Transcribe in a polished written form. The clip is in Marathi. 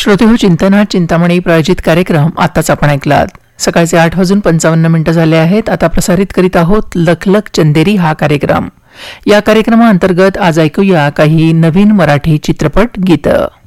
श्रोतेहो, चिंतनात चिंतामणी प्रायोजित कार्यक्रम आताच आपण ऐकलात. सकाळचे 8:55 झाले आहेत. आता प्रसारित करीत आहोत लखलख चंदेरी हा कार्यक्रम. या कार्यक्रमाअंतर्गत आज ऐकूया काही नवीन मराठी चित्रपट गीतं.